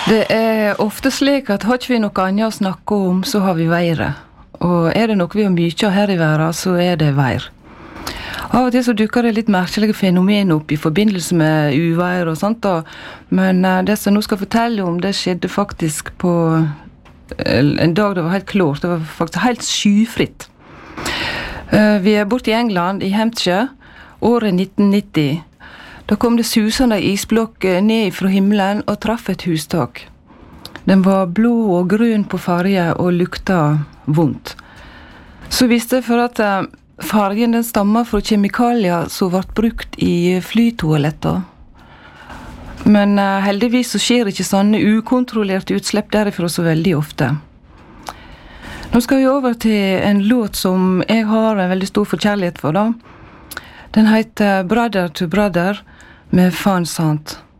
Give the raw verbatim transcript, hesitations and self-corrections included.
Det er ofte slik at har ikke vi noe annet å snakke om, så har vi været. Og er det noe vi har mye av her i verden, så er det vær. Av og til så dukker det litt merkelige fenomen opp i forbindelse med uvær og sånt da. Men det som jeg nå skal fortelle om, det skjedde faktisk på en dag det var helt klart. Det var faktisk helt skyfritt. Vi er borte i England, i Hampshire, året nitten nitti. Da kom det susende isblokk ned fra himmelen og traff et hustak. Den var blå og grønn på farge og lukta vondt. Så visste jeg for at fargen den stammer fra kjemikalier som ble brukt i flytoaletter. Men heldigvis så skjer ikke sånne ukontrollerte utslipp derifra så veldig ofte. Nå skal vi over til en låt som jeg har en veldig stor forkjærlighet for da. Den heter Brother to Brother med Van Sant.